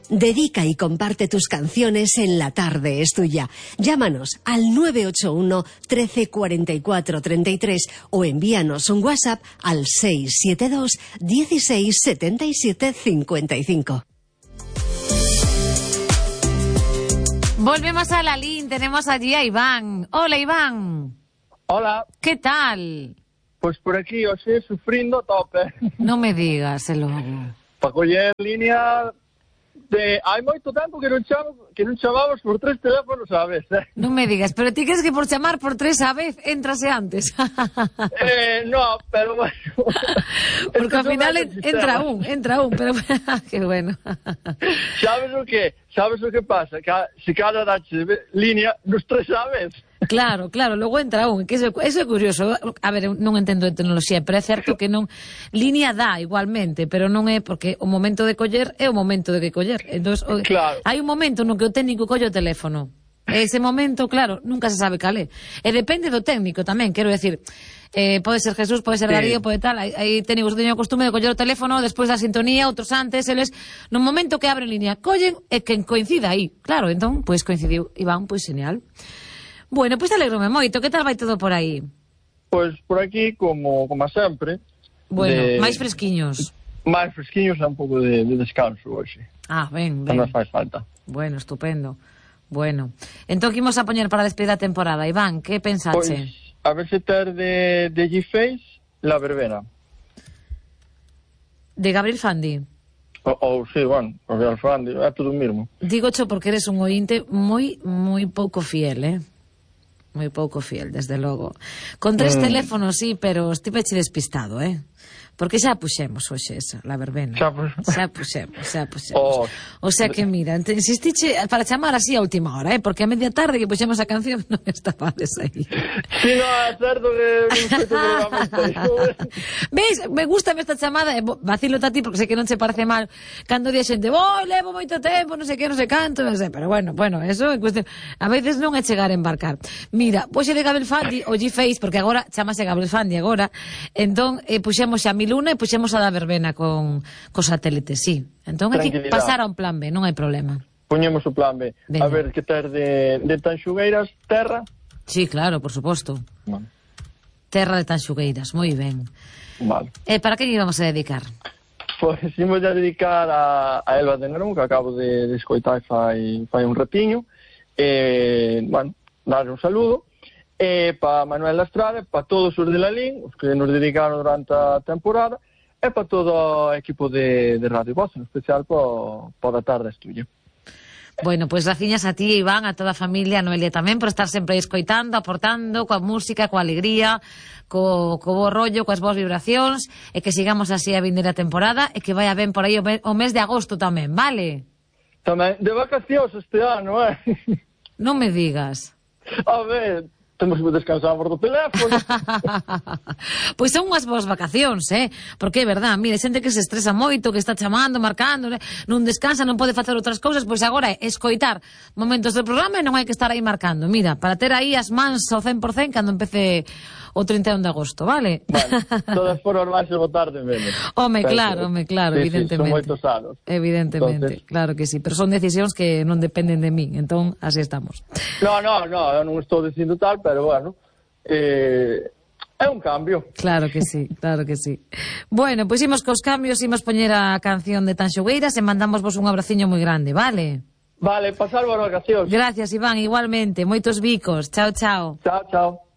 Dedica y comparte tus canciones en La Tarde es Tuya. Llámanos al 981 13 44 33 o envíanos un WhatsApp al 672 16 77 55. Volvemos a la LIN, tenemos allí a Iván. Hola, Iván. Hola. ¿Qué tal? Pois por aquí, hoxe, sufrindo a tope. Non me digas, e logo. Para coller línea de... Hai moito tempo que non chamamos por 3 teléfonos a vez, Non me digas, pero ti crees que por chamar por 3 a vez entrase antes? No, pero bueno. Porque ao final entra un, pero que bueno. Sabes o que pasa? Que se cada dache línea nos 3 a vez. Claro, logo entra un, que eso é curioso. A ver, non entendo de tecnoloxía, pero é certo que non línea dá igualmente, pero non é porque o momento de coller é o momento de que coller. Entón, claro. Hai un momento no que o técnico colle o teléfono. Ese momento, claro, nunca se sabe cal é. E depende do técnico tamén, quero decir, pode ser Jesús, pode ser Darío, pode tal, aí técnicos que teñen o costume de coller o teléfono despois da sintonía, outros antes, eles, no momento que abren línea, collen e quen coincida aí. Claro, entón, pois coincidiu Iván, pois genial. Bueno, pois alegrome moito. Que tal vai todo por aí? Pois por aquí, como sempre. Bueno, máis fresquiños. Máis fresquiños e un pouco de descanso hoxe. Ah, ben. Non nos faz falta. Bueno, estupendo. Bueno, entón que imos a poñer para despedir a temporada? Iván, que pensaste? Pois, a ver se ter de G-Face La Verbena. De Gabriel Fandi? Ou sí, bueno, o Gabriel Fandi, é todo o mesmo. Digocho porque eres un ointe moi pouco fiel, moi pouco fiel, desde logo. Con 3 teléfonos, sí, pero estiveche despistado, Porque xa puxemos hoxe esa, La Verbena. Xa puxemos. O sea que, mira, insistiche para chamar así a última hora, porque a media tarde que puxemos a canción non estabades aí. Sí, no, é certo que non sei seguramente. Veis, me gusta esta chamada, vacilo a ti porque sei que non se parece mal cando di a xente, levo moito tempo, non sei que, non sei canto, non sei, pero bueno, eso é cuestión. A veces non é chegar a embarcar. Mira, poxe de Gabriel Fandi, o G-Face, porque agora chamase Gabriel Fandi agora, entón puxemos xa Miluna e puxemos a La Verbena con satélite, sí. Entón hai que pasar a un plan B, non hai problema. Poñemos o plan B. Venga. A ver, que ter de Tanxugueiras, terra? Sí, claro, por suposto. Vale. Terra de Tanxugueiras, moi ben. Vale. Para que íbamos a dedicar? Pois imos a dedicar a Elba de Nerón, que acabo de escoitar fai un ratiño. Bueno, darle un saludo. Para Manuel Lastrade, para todos os de la LIN, os que nos dedicaron durante a temporada, e para todo o equipo de Radio Voz, en especial para a Tarde es Tuya. Bueno, pois graciñas a ti, Iván, a toda a familia, a Noelia tamén, por estar sempre escoitando, aportando, coa música, coa alegría, co bo rollo, coas boas vibracións, e que sigamos así a vindeira temporada, e que vaya ben por aí o mes de agosto tamén, vale? Tamén, de vacacións este ano, Non me digas. A ver, temos que descansar por do teléfono. Pois son unhas boas vacacións, porque é verdad, mire, xente que se estresa moito, que está chamando, marcando, non descansa, non pode facer outras cousas, pois agora é escoitar momentos do programa e non hai que estar aí marcando. Mira, para ter aí as mans ao 100% cando empece o 31 de agosto, vale? Vale, todas formas vais a votar de menos. Home, claro, sí, evidentemente. Son moitos anos. Evidentemente, entonces... claro que sí, pero son decisións que non dependen de min, entón así estamos. No, eu non estou dicindo tal, pero bueno, é un cambio. Claro que sí. Bueno, pois imos cos cambios, imos poñer a canción de Tanxugueiras e mandamos vos un abraciño moi grande, vale? Vale, pasar boas vacacións. Gracias, Iván, igualmente, moitos bicos. Chao. Chao.